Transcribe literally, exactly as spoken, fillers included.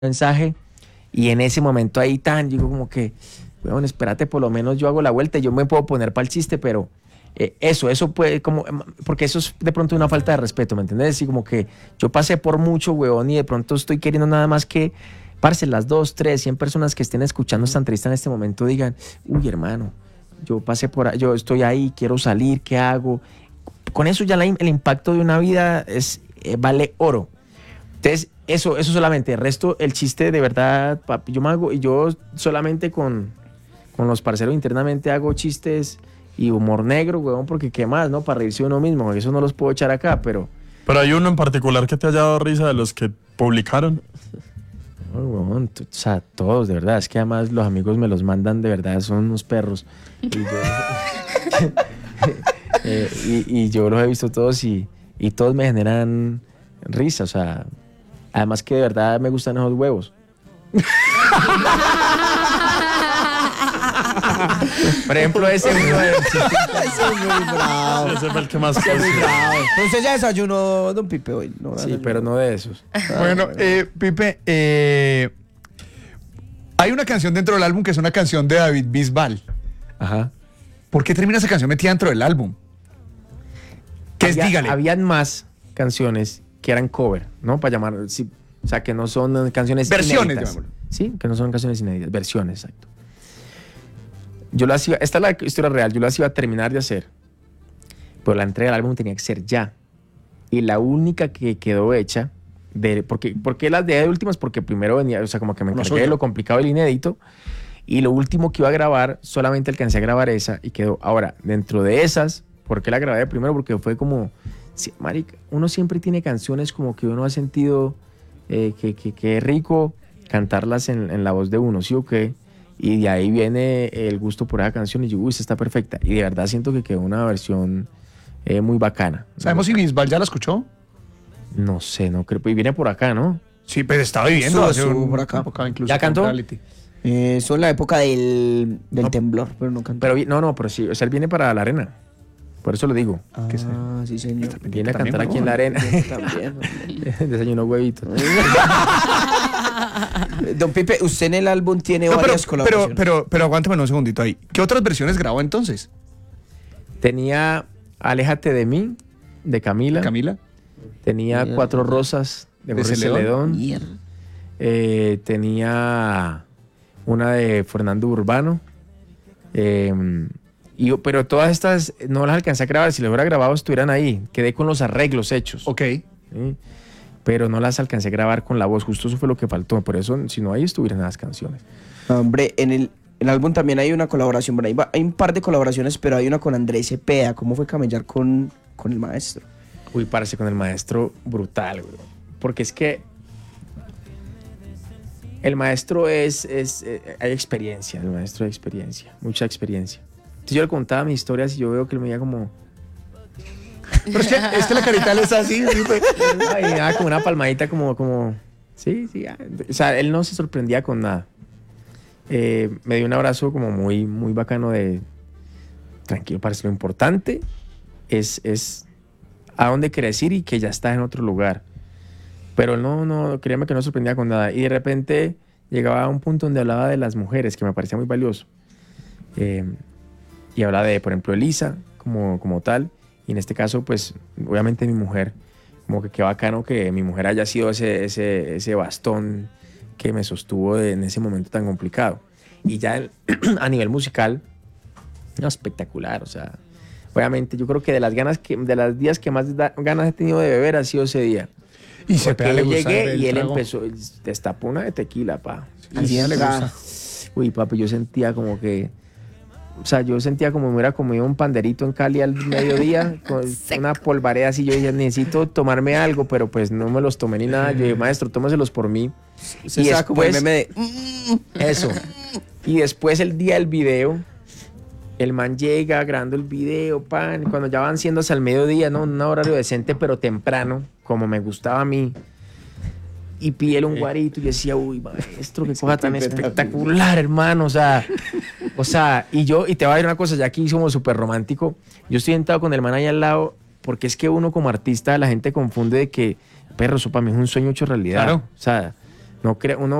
mensaje y en ese momento ahí tan, digo como que, bueno, espérate, por lo menos yo hago la vuelta y yo me puedo poner para el chiste, pero eh, eso, eso puede como, porque eso es de pronto una falta de respeto, ¿me entiendes? Así como que yo pasé por mucho, huevón, y de pronto estoy queriendo nada más que, parce, las dos, tres, cien personas que estén escuchando esta entrevista en este momento digan, uy, hermano, yo pasé por ahí, yo estoy ahí, quiero salir, ¿qué hago? Con eso ya la, el impacto de una vida es, eh, vale oro. Entonces, eso, eso solamente. El resto, el chiste de verdad, papi, yo me hago, y yo solamente con, con los parceros internamente hago chistes y humor negro, huevón, porque qué más, ¿no? Para reírse uno mismo, eso no los puedo echar acá, pero... Pero hay uno en particular que te haya dado risa de los que publicaron. No, huevón, o sea, todos, de verdad, es que además los amigos me los mandan, de verdad, son unos perros. Y yo, eh, y, y yo los he visto todos y, y todos me generan risa, o sea... Además que de verdad me gustan esos huevos. Por ejemplo, ese uno de... Ese es muy bravo. Ese fue el que más Ese es muy conocí. bravo. Pero usted ya desayunó, don Pipe, hoy. No, Sí, pero no de esos. Bueno, eh, Pipe, eh, hay una canción dentro del álbum que es una canción de David Bisbal. Ajá. ¿Por qué termina esa canción metida dentro del álbum? ¿Qué es? Había- Dígale. Habían más canciones que eran cover, ¿no? Para llamar, sí, o sea, que no son canciones Versiones, inéditas. llamémoslo. Sí, que no son canciones inéditas, versiones, exacto. Yo las iba, esta es la historia real, yo las iba a terminar de hacer, pero la entrega del álbum tenía que ser ya. Y la única que quedó hecha, de, porque, porque las de últimas, porque primero venía, o sea, como que me Lo encargué de suyo. lo complicado y el inédito, y lo último que iba a grabar, solamente alcancé a grabar esa y quedó. Ahora, dentro de esas, ¿por qué la grabé primero? Porque fue como... Sí, marica, uno siempre tiene canciones como que uno ha sentido eh, que, que, que es rico cantarlas en, en la voz de uno, ¿sí o qué? Y de ahí viene el gusto por esa canción y yo, uy, esta está perfecta. Y de verdad siento que quedó una versión eh, muy bacana. ¿Sabemos si Bisbal ya la escuchó? No sé, no creo. Y viene por acá, ¿no? Sí, pero estaba viviendo Estuvo- hace estuvo un- por acá. época incluso ¿Ya con cantó? reality. Eh, eso en la época del, del No. temblor, pero no cantó. Pero vi- no, no, pero sí, o sea, él viene para la arena. Por eso lo digo. Ah, ¿Qué sé? sí, señor. Viene a también, cantar aquí en la arena. También. Desayunó huevitos. Don Pipe, usted en el álbum tiene No, pero, varias pero, colaboraciones. pero, pero aguántame un segundito ahí. ¿Qué otras versiones grabó entonces? Tenía Aléjate de mí, de Camila. Camila. Tenía Mierda. Cuatro Rosas, de ¿De Jorge Celedón? Celedón. Mierda. Eh, tenía una de Fernando Urbano. Eh, y, yo- pero todas estas no las alcancé a grabar. Si las hubiera grabado, estuvieran ahí. Quedé con los arreglos hechos. Ok. ¿Sí? Pero no las alcancé a grabar con la voz. Justo eso fue lo que faltó. Por eso, si no, ahí estuvieran las canciones. Hombre, en el, el álbum también hay una colaboración. Bueno, hay, va- hay un par de colaboraciones, pero hay una con Andrés Cepeda. ¿Cómo fue camellar con, con el maestro? Uy, parce, con el maestro brutal, güey. Porque es que el maestro es, es eh, hay experiencia, el maestro hay experiencia, mucha experiencia. Entonces yo le contaba mis historias y yo veo que él me veía como, Pero es que, es que la carita le es así. Pipe. ay, me daba como una palmadita como, como, sí, sí. ah. O sea, él no se sorprendía con nada. Eh, me dio un abrazo como muy, muy bacano de, tranquilo, parce, lo importante es, es a dónde querés ir y que ya estás en otro lugar. Pero él no, no, créeme que no sorprendía con nada. Y de repente llegaba a un punto donde hablaba de las mujeres, que me parecía muy valioso. Eh, y hablaba de, por ejemplo, Elisa, como, como tal. Y en este caso, pues, obviamente mi mujer. Como que qué bacano que mi mujer haya sido ese, ese, ese bastón que me sostuvo de- en ese momento tan complicado. Y ya el- a nivel musical, no, espectacular, o sea... Obviamente, yo creo que de las ganas que, de las días que más da- ganas he tenido de beber ha sido ese día. Y Porque Cepeda le yo gusta llegué el y él trago. empezó, él destapó una de tequila, pa. Así Y le está. gusta. Uy, papi, yo sentía como que, o sea, yo sentía como me hubiera comido un panderito en Cali al mediodía, con una polvareda así. Yo dije, necesito tomarme algo, pero pues no me los tomé ni nada. Yo dije, maestro, tómaselos por mí. Usted Y estaba como el después- meme de... Eso. Y después el día del video, el man llega grabando el video, pan, y cuando ya van siendo hasta el mediodía, ¿no? Un horario decente, pero temprano, como me gustaba a mí. Y pide un guarito y yo decía, uy, maestro, qué cosa tan espectacular, hermano. O sea, o sea, y yo, y te voy a decir una cosa, ya aquí somos súper romántico. Yo estoy sentado con el man ahí al lado, porque es que uno como artista, la gente confunde de que, perro, eso para mí es un sueño hecho realidad. Claro. O sea, No crea, uno